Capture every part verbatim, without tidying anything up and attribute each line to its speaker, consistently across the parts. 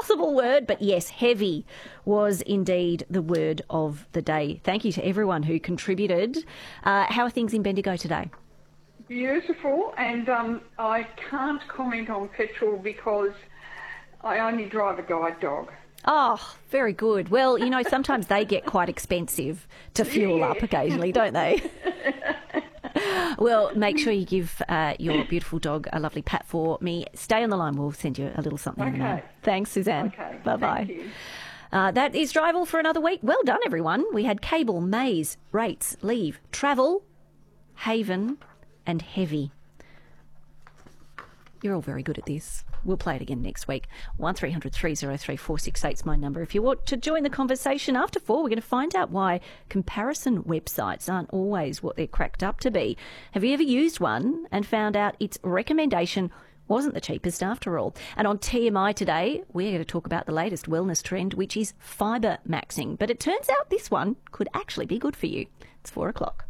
Speaker 1: impossible word, but yes, heavy was indeed the word of the day. Thank you to everyone who contributed. Uh, how are things in Bendigo today?
Speaker 2: Beautiful, and um, I can't comment on petrol because I only drive a guide dog.
Speaker 1: Oh, very good. Well, you know, sometimes they get quite expensive to fuel
Speaker 2: Yeah.
Speaker 1: up occasionally, don't they? Well, make sure you give uh, your beautiful dog a lovely pat for me. Stay on the line. We'll send you a little something.
Speaker 2: Okay.
Speaker 1: Now. Thanks, Suzanne.
Speaker 2: Okay.
Speaker 1: Bye-bye.
Speaker 2: Thank you.
Speaker 1: Uh, that is Drive All for another week. Well done, everyone. We had cable, maze, rates, leave, travel, haven and heavy. You're all very good at this. We'll play it again next week. one three hundred three oh three four six eight is my number. If you want to join the conversation after four, we're going to find out why comparison websites aren't always what they're cracked up to be. Have you ever used one and found out its recommendation wasn't the cheapest after all? And on T M I today, we're going to talk about the latest wellness trend, which is fibre maxing. But it turns out this one could actually be good for you. It's four o'clock.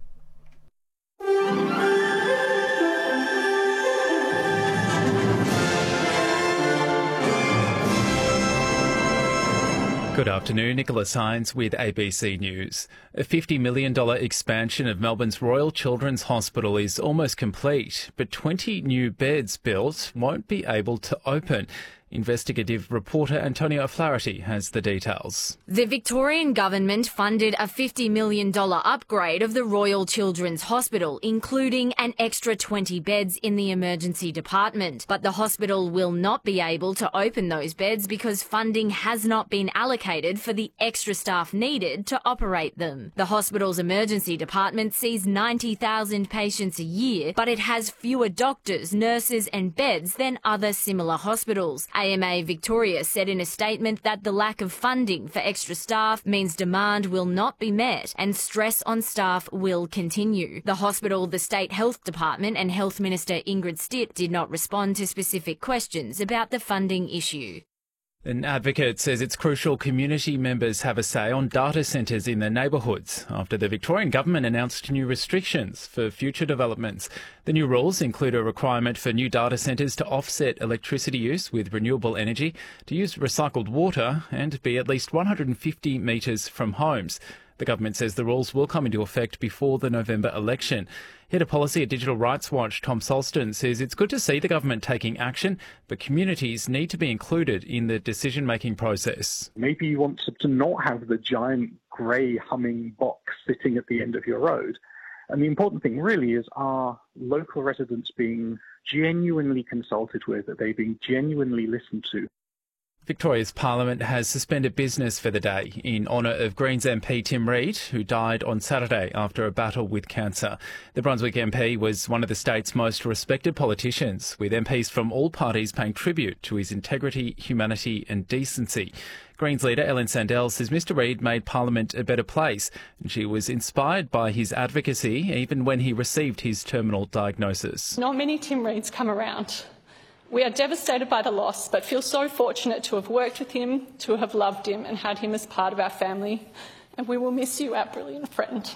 Speaker 3: Good afternoon, Nicholas Hines with A B C News. A fifty million dollars expansion of Melbourne's Royal Children's Hospital is almost complete, but twenty new beds built won't be able to open. Investigative reporter Antonia O'Flaherty has the details.
Speaker 4: The Victorian government funded a fifty million dollars upgrade of the Royal Children's Hospital, including an extra twenty beds in the emergency department. But the hospital will not be able to open those beds because funding has not been allocated for the extra staff needed to operate them. The hospital's emergency department sees ninety thousand patients a year, but it has fewer doctors, nurses and beds than other similar hospitals. A M A Victoria said in a statement that the lack of funding for extra staff means demand will not be met and stress on staff will continue. The hospital, the State Health Department and Health Minister Ingrid Stitt did not respond to specific questions about the funding issue.
Speaker 3: An advocate says it's crucial community members have a say on data centres in their neighbourhoods after the Victorian government announced new restrictions for future developments. The new rules include a requirement for new data centres to offset electricity use with renewable energy, to use recycled water and be at least one hundred fifty metres from homes. The government says the rules will come into effect before the November election. Head of Policy at Digital Rights Watch, Tom Solston, says it's good to see the government taking action, but communities need to be included in the decision-making process.
Speaker 5: Maybe you want to not have the giant grey humming box sitting at the end of your road. And the important thing really is, are local residents being genuinely consulted with? Are they being genuinely listened to?
Speaker 3: Victoria's Parliament has suspended business for the day in honour of Greens M P Tim Reid, who died on Saturday after a battle with cancer. The Brunswick M P was one of the state's most respected politicians, with M Ps from all parties paying tribute to his integrity, humanity and decency. Greens leader Ellen Sandell says Mr Reid made Parliament a better place, and she was inspired by his advocacy even when he received his terminal diagnosis.
Speaker 6: Not many Tim Reids come around. We are devastated by the loss, but feel so fortunate to have worked with him, to have loved him and had him as part of our family. And we will miss you, our brilliant friend.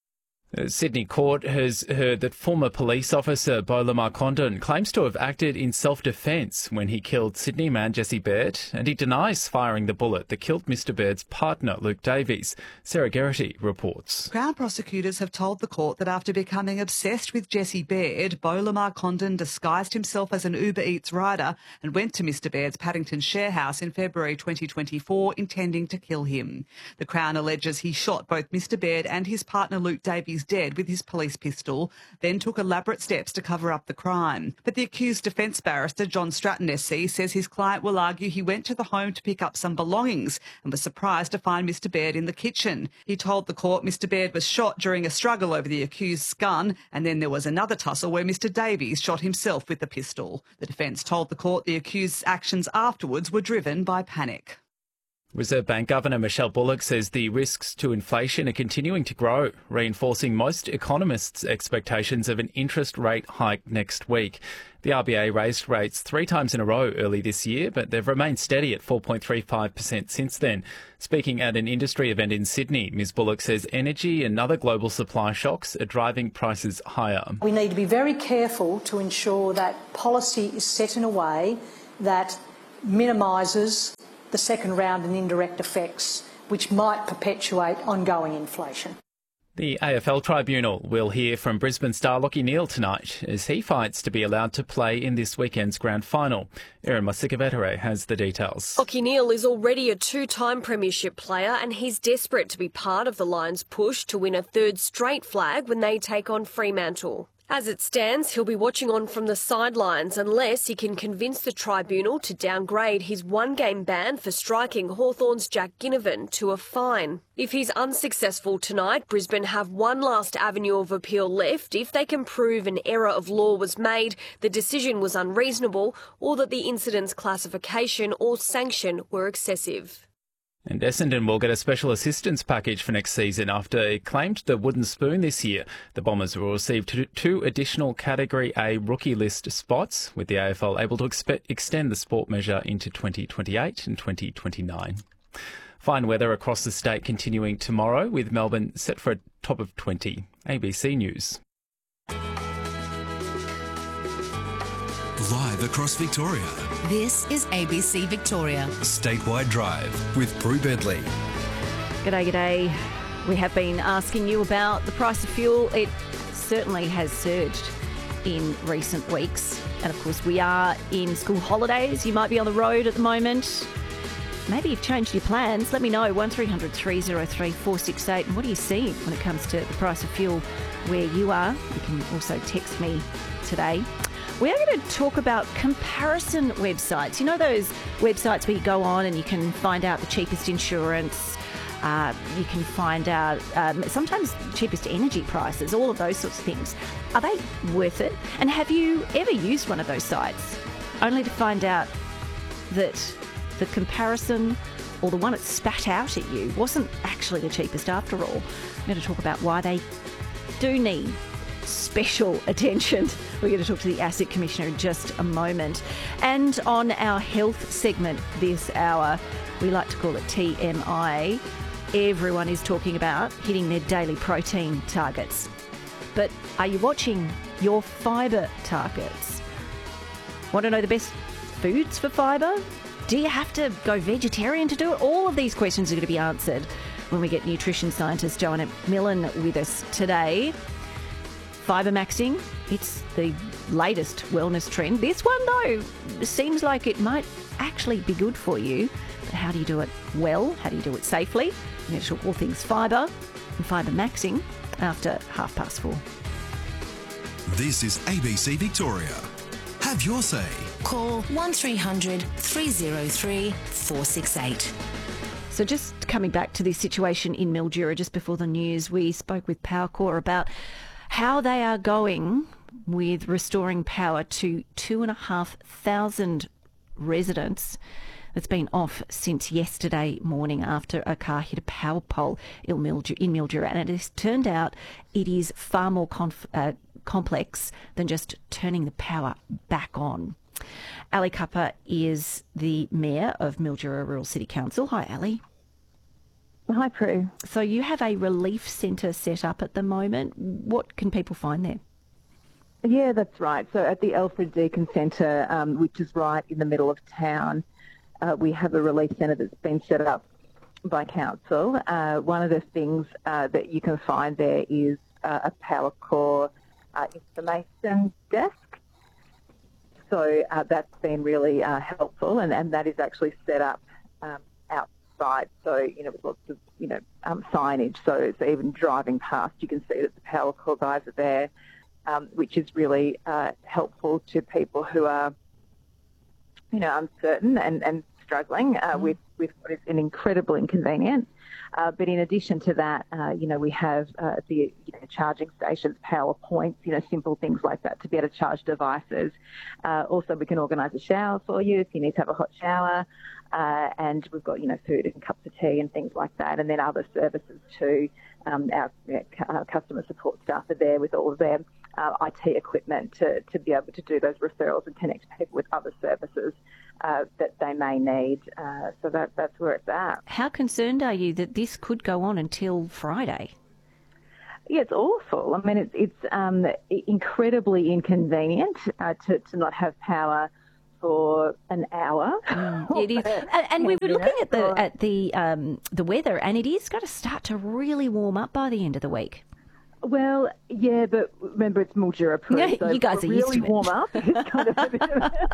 Speaker 3: Uh, Sydney Court has heard that former police officer Beau Lamar Condon claims to have acted in self-defence when he killed Sydney man Jesse Baird, and he denies firing the bullet that killed Mr Baird's partner, Luke Davies. Sarah Geraghty reports.
Speaker 7: Crown prosecutors have told the court that after becoming obsessed with Jesse Baird, Beau Lamar Condon disguised himself as an Uber Eats rider and went to Mr Baird's Paddington share house in February twenty twenty-four, intending to kill him. The Crown alleges he shot both Mr Baird and his partner Luke Davies dead with his police pistol, then took elaborate steps to cover up the crime. But the accused defence barrister, John Stratton S C, says his client will argue he went to the home to pick up some belongings and was surprised to find Mr Baird in the kitchen. He told the court Mr Baird was shot during a struggle over the accused's gun, and then there was another tussle where Mr Davies shot himself with the pistol. The defence told the court the accused's actions afterwards were driven by panic.
Speaker 3: Reserve Bank Governor Michelle Bullock says the risks to inflation are continuing to grow, reinforcing most economists' expectations of an interest rate hike next week. The R B A raised rates three times in a row early this year, but they've remained steady at four point three five percent since then. Speaking at an industry event in Sydney, Miz Bullock says energy and other global supply shocks are driving prices higher.
Speaker 8: We need to be very careful to ensure that policy is set in a way that minimises the second round and indirect effects, which might perpetuate ongoing inflation.
Speaker 3: The A F L Tribunal will hear from Brisbane star Lachie Neale tonight as he fights to be allowed to play in this weekend's grand final. Erin Masikavetere has the details.
Speaker 9: Lachie Neale is already a two-time premiership player and he's desperate to be part of the Lions' push to win a third straight flag when they take on Fremantle. As it stands, he'll be watching on from the sidelines unless he can convince the tribunal to downgrade his one-game ban for striking Hawthorn's Jack Ginnivan to a fine. If he's unsuccessful tonight, Brisbane have one last avenue of appeal left if they can prove an error of law was made, the decision was unreasonable, or that the incident's classification or sanction were excessive.
Speaker 3: And Essendon will get a special assistance package for next season after it claimed the wooden spoon this year. The Bombers will receive two, two additional Category A rookie list spots, with the A F L able to expect, extend the sport measure into twenty twenty-eight and twenty twenty-nine. Fine weather across the state continuing tomorrow, with Melbourne set for a top of twenty. A B C News.
Speaker 10: Live across Victoria.
Speaker 11: This is A B C Victoria.
Speaker 10: Statewide Drive with Prue Bedley.
Speaker 1: G'day, g'day. We have been asking you about the price of fuel. It certainly has surged in recent weeks. And of course, we are in school holidays. You might be on the road at the moment. Maybe you've changed your plans. Let me know. one three hundred three oh three four six eight. And what are you seeing when it comes to the price of fuel where you are? You can also text me today. We are going to talk about comparison websites. You know those websites where you go on and you can find out the cheapest insurance, uh, you can find out um, sometimes cheapest energy prices, all of those sorts of things. Are they worth it? And have you ever used one of those sites only to find out that the comparison or the one that spat out at you wasn't actually the cheapest after all? I'm going to talk about why they do need special attention. We're going to talk to the Asset Commissioner in just a moment. And on our health segment this hour, we like to call it T M I, everyone is talking about hitting their daily protein targets. But are you watching your fibre targets? Want to know the best foods for fibre? Do you have to go vegetarian to do it? All of these questions are going to be answered when we get nutrition scientist Joanna Millen with us today. Fibre maxing, it's the latest wellness trend. This one, though, seems like it might actually be good for you. But how do you do it well? How do you do it safely? We're going to talk all things fibre and fibre maxing after half past four.
Speaker 10: This is A B C Victoria. Have your say.
Speaker 11: Call one three hundred three oh three four six eight.
Speaker 1: So just coming back to this situation in Mildura, just before the news, we spoke with Powercor about how they are going with restoring power to two and a half thousand residents that's been off since yesterday morning after a car hit a power pole in Mildura. And it has turned out it is far more conf- uh, complex than just turning the power back on. Ali Kappa is the Mayor of Mildura Rural City Council. Hi, Ali.
Speaker 12: Hi, Prue.
Speaker 1: So you have a relief centre set up at the moment. What can people find there?
Speaker 12: Yeah, that's right. So at the Alfred Deakin Centre, um, which is right in the middle of town, uh, we have a relief centre that's been set up by council. Uh, one of the things uh, that you can find there is uh, a Powercor uh, information desk. So uh, that's been really uh, helpful, and, and that is actually set up um, out. So, you know, with lots of, you know, um, signage. So, so even driving past, you can see that the Powercor guys are there, um, which is really uh, helpful to people who are, you know, uncertain and, and struggling uh, mm. with, with what is an incredible inconvenience. Uh, but in addition to that, uh, you know, we have uh, the you know, charging stations, power points, you know, simple things like that to be able to charge devices. Uh, also, we can organise a shower for you if you need to have a hot shower. Uh, and we've got, you know, food and cups of tea and things like that. And then other services too. Um, our, our customer support staff are there with all of their uh, I T equipment to, to be able to do those referrals and connect people with other services uh, that they may need. Uh, so that, that's where it's at.
Speaker 1: How concerned are you that this could go on until Friday?
Speaker 12: Yeah, it's awful. I mean, it's, it's um, incredibly inconvenient uh, to, to not have power for an hour.
Speaker 1: Mm, it is, and, and we were looking at the at the um, the weather, and it is going to start to really warm up by the end of the week.
Speaker 12: Well, yeah, but remember it's Mildura proof.
Speaker 1: Yeah,
Speaker 12: so
Speaker 1: you guys are used
Speaker 12: really
Speaker 1: to it.
Speaker 12: warm up. It's kind of a bit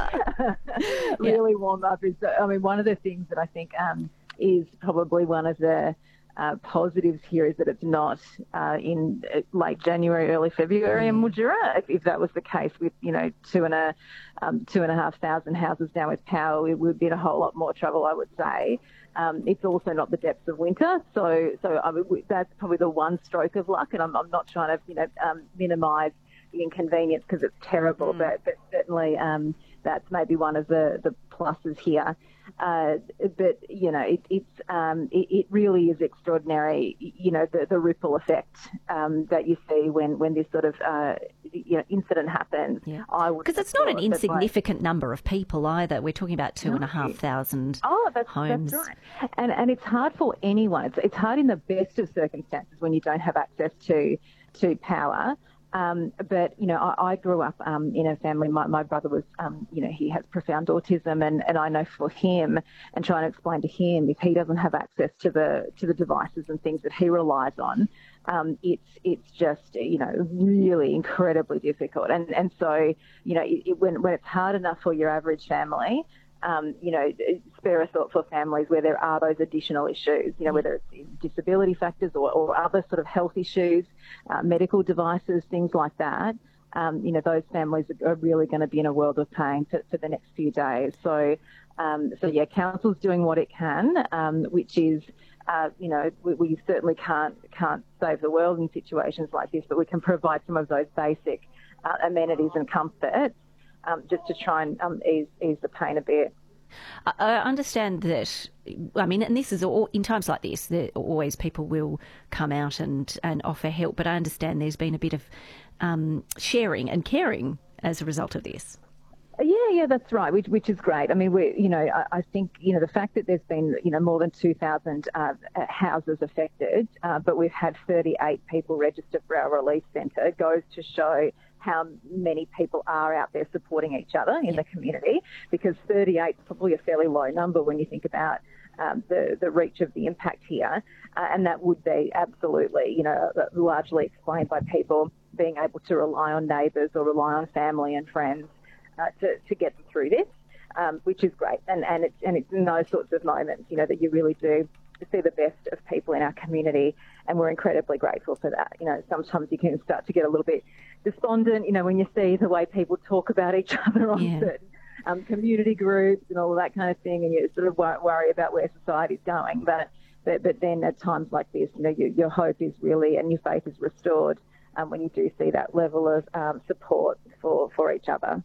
Speaker 12: of really yeah. warm up is. I mean, one of the things that I think um, is probably one of the uh, positives here is that it's not uh, in late January, early February in Mildura. If, if that was the case with you know two and a um, two and a half thousand houses down with power, we would be in a whole lot more trouble, I would say. Um, it's also not the depths of winter, so so I mean, that's probably the one stroke of luck, and I'm, I'm not trying to you know um, minimise the inconvenience because it's terrible, mm. but, but certainly um, that's maybe one of the, the pluses here. Uh, but you know, it, it's um, it, it really is extraordinary. You know, the, the ripple effect um, that you see when, when this sort of uh, you know incident happens.
Speaker 1: Yeah.
Speaker 12: I would
Speaker 1: because it's not an insignificant number of people either. We're talking about two no. and a half thousand
Speaker 12: oh, that's,
Speaker 1: homes.
Speaker 12: That's right. And and it's hard for anyone. It's it's hard in the best of circumstances when you don't have access to to power. Um, but, you know, I, I grew up um, in a family, my, my brother was, um, you know, he has profound autism and, and I know for him and trying to explain to him if he doesn't have access to the to the devices and things that he relies on, um, it's it's just, you know, really incredibly difficult. And, and so, you know, it, it, when, when it's hard enough for your average family, Um, you know, spare a thought for families where there are those additional issues, you know, whether it's disability factors or, or other sort of health issues, uh, medical devices, things like that. Um, you know, those families are really going to be in a world of pain for, for the next few days. So, um, so yeah, council's doing what it can, um, which is, uh, you know, we, we certainly can't can't save the world in situations like this, but we can provide some of those basic uh, amenities and comforts. Um, just to try and um, ease, ease the pain a bit.
Speaker 1: I understand that, I mean, and this is all, in times like this, there always people will come out and, and offer help, but I understand there's been a bit of um, sharing and caring as a result of this.
Speaker 12: Yeah, yeah, that's right, which which is great. I mean, we, you know, I, I think, you know, the fact that there's been, you know, more than two thousand uh, houses affected, uh, but we've had thirty-eight people registered for our relief centre goes to show how many people are out there supporting each other in the community, because thirty-eight is probably a fairly low number when you think about um, the, the reach of the impact here. Uh, and that would be absolutely, you know, largely explained by people being able to rely on neighbours or rely on family and friends uh, to, to get them through this, um, which is great. And, and, it's, and it's in those sorts of moments, you know, that you really do see the best of people in our community, and we're incredibly grateful for that. You know, sometimes you can start to get a little bit despondent, you know, when you see the way people talk about each other on yeah. certain um, community groups and all of that kind of thing, and you sort of worry about where society's going. But but, but then at times like this, you know, your, your hope is really, and your faith is restored um, when you do see that level of um, support for, for each other.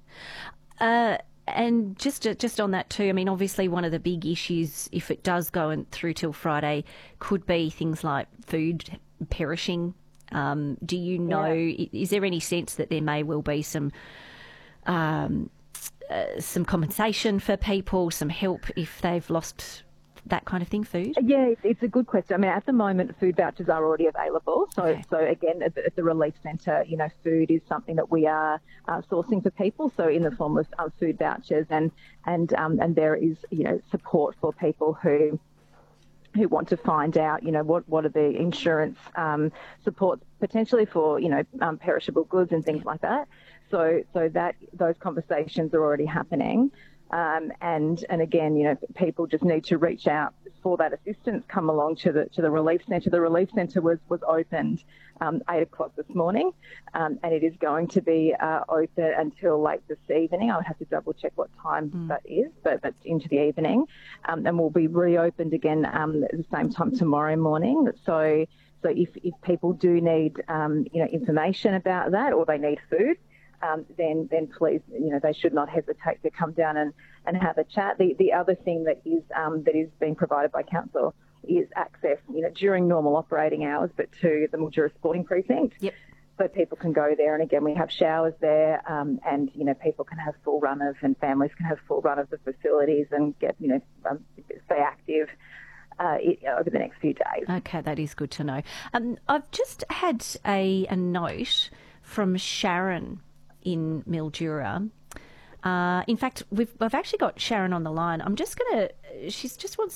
Speaker 1: Uh And just just on that too, I mean, obviously one of the big issues, if it does go in, through till Friday, could be things like food perishing. Um, do you know, yeah. is there any sense that there may well be some um, uh, some compensation for people, some help if they've lost that kind of thing, food?
Speaker 12: Yeah, it's a good question. I mean, at the moment, food vouchers are already available. So, okay. so again, at the, at the relief centre, you know, food is something that we are uh, sourcing for people. So, in the form of um, food vouchers, and and um, and there is, you know, support for people who who want to find out, you know, what what are the insurance um, supports potentially for, you know, um, perishable goods and things like that. So, so that those conversations are already happening. Um, and, and again, you know, people just need to reach out for that assistance, come along to the to the relief centre. The relief centre was, was opened um, eight o'clock this morning, um, and it is going to be uh, open until late this evening. I would have to double check what time mm. that is, but that's into the evening. Um, and we'll be reopened again um, at the same time tomorrow morning. So, so if, if people do need, um, you know, information about that, or they need food, Um, then, then please, you know, they should not hesitate to come down and, and have a chat. The the other thing that is um, that is being provided by council is access, you know, during normal operating hours, but to the Mildura Sporting Precinct.
Speaker 1: Yep.
Speaker 12: So people can go there, and again, we have showers there, um, and you know, people can have full run of, and families can have full run of the facilities and get, you know, um, stay active Uh, over the next few days.
Speaker 1: Okay, that is good to know. Um, I've just had a, a note from Sharon in Mildura. Uh, in fact, we've, we've actually got Sharon on the line. I'm just going to, she's just wants